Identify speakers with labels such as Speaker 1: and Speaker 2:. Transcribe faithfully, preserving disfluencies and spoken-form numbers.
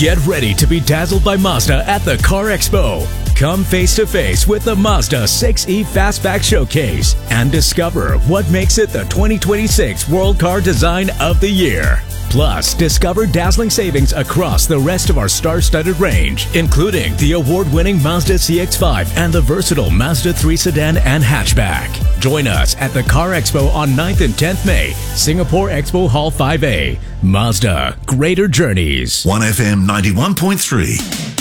Speaker 1: Get ready to be dazzled by Mazda at the Car Expo. Come face to face with the Mazda six E Fastback Showcase and discover what makes it the twenty twenty-six World Car Design of the Year. Plus, discover dazzling savings across the rest of our star-studded range, including the award-winning Mazda C X five and the versatile Mazda three sedan and hatchback. Join us at the Car Expo on ninth and tenth May, Singapore Expo Hall five A. Mazda, greater journeys.
Speaker 2: one F M ninety-one point three.